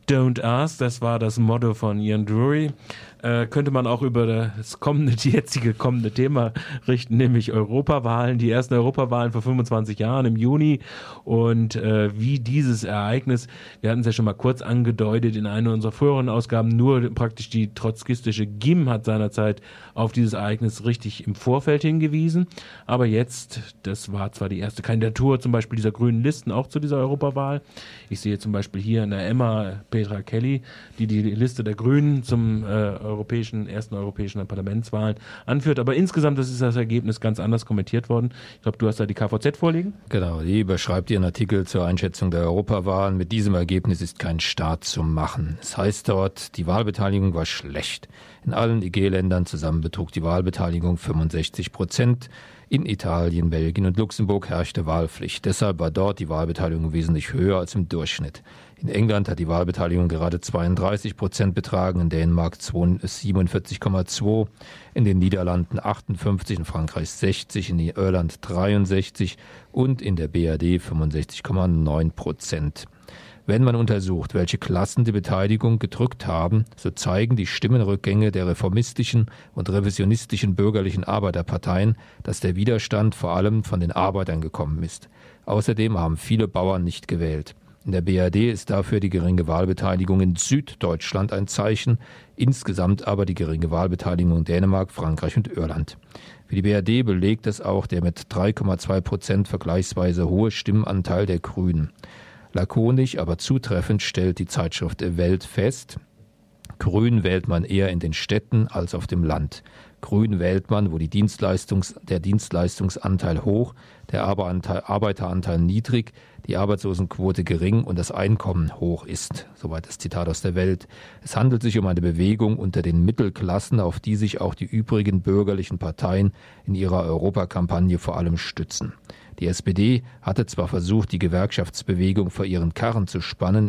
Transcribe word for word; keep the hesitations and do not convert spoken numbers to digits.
Don't Ask, das war das Motto von Ian Drury. Äh, könnte man auch über das kommende, die jetzige kommende Thema richten, nämlich Europawahlen, die ersten Europawahlen vor fünfundzwanzig Jahren im Juni und äh, wie dieses Ereignis, wir hatten es ja schon mal kurz angedeutet in einer unserer früheren Ausgaben, nur praktisch die trotzkistische G I M hat seinerzeit auf dieses Ereignis richtig im Vorfeld hingewiesen, aber jetzt, das war zwar die erste Kandidatur zum Beispiel dieser grünen Listen auch zu dieser Europawahl, ich sehe zum Beispiel hier in der Emma Petra Kelly, die die Liste der Grünen zum äh, europäischen, ersten europäischen Parlamentswahlen anführt. Aber insgesamt ist das Ergebnis ganz anders kommentiert worden. Ich glaube, du hast da die K V Z vorliegen. Genau, die überschreibt ihren Artikel zur Einschätzung der Europawahlen. Mit diesem Ergebnis ist kein Staat zu machen. Es heißt dort, die Wahlbeteiligung war schlecht. In allen E G-Ländern zusammen betrug die Wahlbeteiligung fünfundsechzig Prozent. In Italien, Belgien und Luxemburg herrschte Wahlpflicht. Deshalb war dort die Wahlbeteiligung wesentlich höher als im Durchschnitt. In England hat die Wahlbeteiligung gerade zweiunddreißig Prozent betragen, in Dänemark siebenundvierzig Komma zwei, in den Niederlanden achtundfünfzig, in Frankreich sechzig, in Irland dreiundsechzig und in der B R D fünfundsechzig Komma neun Prozent. Wenn man untersucht, welche Klassen die Beteiligung gedrückt haben, so zeigen die Stimmenrückgänge der reformistischen und revisionistischen bürgerlichen Arbeiterparteien, dass der Widerstand vor allem von den Arbeitern gekommen ist. Außerdem haben viele Bauern nicht gewählt. In der B R D ist dafür die geringe Wahlbeteiligung in Süddeutschland ein Zeichen, insgesamt aber die geringe Wahlbeteiligung in Dänemark, Frankreich und Irland. Für die B R D belegt es auch der mit drei Komma zwei Prozent vergleichsweise hohe Stimmenanteil der Grünen. Lakonisch, aber zutreffend stellt die Zeitschrift Welt fest, Grün wählt man eher in den Städten als auf dem Land. Grün wählt man, wo die Dienstleistungs-, der Dienstleistungsanteil hoch, der Arbeiteranteil niedrig, die Arbeitslosenquote gering und das Einkommen hoch ist. Soweit das Zitat aus der Welt. Es handelt sich um eine Bewegung unter den Mittelklassen, auf die sich auch die übrigen bürgerlichen Parteien in ihrer Europakampagne vor allem stützen. Die S P D hatte zwar versucht, die Gewerkschaftsbewegung vor ihren Karren zu spannen,